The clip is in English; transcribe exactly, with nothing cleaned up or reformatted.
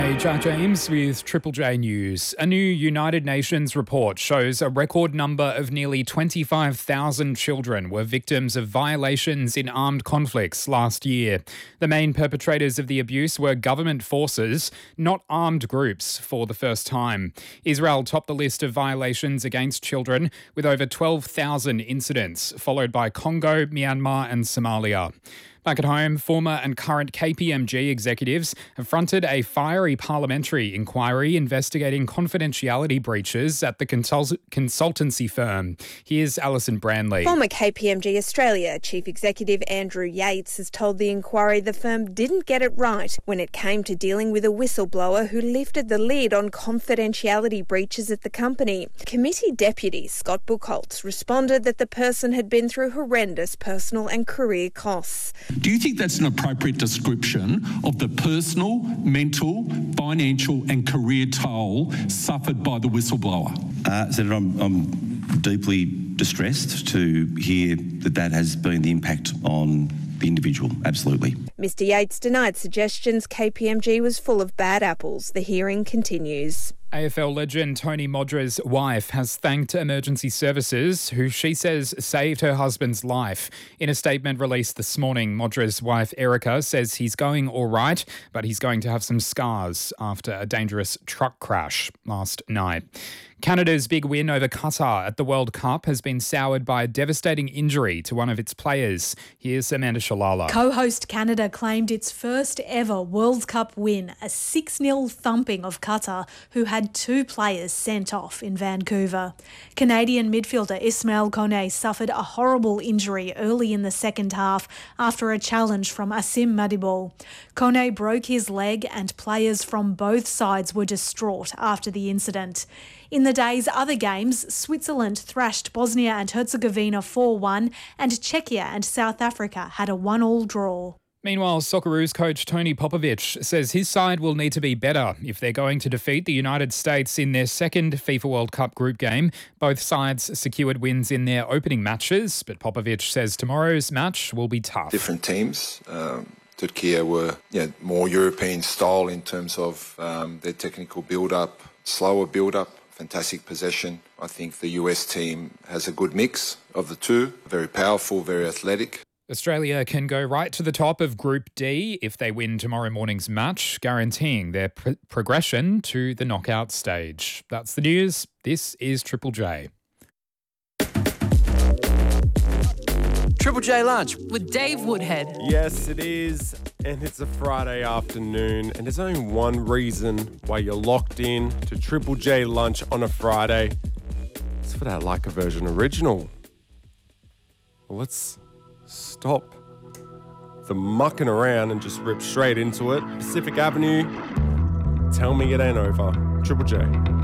Hey, Jack James with Triple J News. A new United Nations report shows a record number of nearly twenty-five thousand children were victims of violations in armed conflicts last year. The main perpetrators of the abuse were government forces, not armed groups, for the first time. Israel topped the list of violations against children with over twelve thousand incidents, followed by Congo, Myanmar and Somalia. Back at home, former and current K P M G executives have fronted a fiery parliamentary inquiry investigating confidentiality breaches at the consult- consultancy firm. Here's Alison Branley. Former K P M G Australia Chief Executive Andrew Yates has told the inquiry the firm didn't get it right when it came to dealing with a whistleblower who lifted the lid on confidentiality breaches at the company. Committee Deputy Scott Buchholz responded that the person had been through horrendous personal and career costs. Do you think that's an appropriate description of the personal, mental, financial and career toll suffered by the whistleblower? Uh, Senator, I'm, I'm deeply distressed to hear that that has been the impact on the individual, absolutely. Mister Yates denied suggestions K P M G was full of bad apples. The hearing continues. A F L legend Tony Modra's wife has thanked emergency services, who she says saved her husband's life. In a statement released this morning, Modra's wife Erica says he's going all right, but he's going to have some scars after a dangerous truck crash last night. Canada's big win over Qatar at the World Cup has been soured by a devastating injury to one of its players. Here's Amanda Shalala. Co-host Canada claimed its first ever World Cup win, a six nil thumping of Qatar, who had two players sent off in Vancouver. Canadian midfielder Ismail Kone suffered a horrible injury early in the second half after a challenge from Asim Madibo. Kone broke his leg and players from both sides were distraught after the incident. In the day's other games, Switzerland thrashed Bosnia and Herzegovina four one and Czechia and South Africa had a one all draw. Meanwhile, Socceroos coach Tony Popovic says his side will need to be better if they're going to defeat the United States in their second FIFA World Cup group game. Both sides secured wins in their opening matches, but Popovic says tomorrow's match will be tough. Different teams. Um, Turkey were yeah, more European style in terms of um, their technical build-up, slower build-up. Fantastic possession. I think the U S team has a good mix of the two. Very powerful, very athletic. Australia can go right to the top of Group D if they win tomorrow morning's match, guaranteeing their pr- progression to the knockout stage. That's the news. This is Triple J. Triple J Lunch with Dave Woodhead. Yes, it is. And it's a Friday afternoon. And there's only one reason why you're locked in to Triple J Lunch on a Friday. It's for that Like a Version original. Well, let's stop the mucking around and just rip straight into it. Pacific Avenue. Tell me it ain't over. Triple J.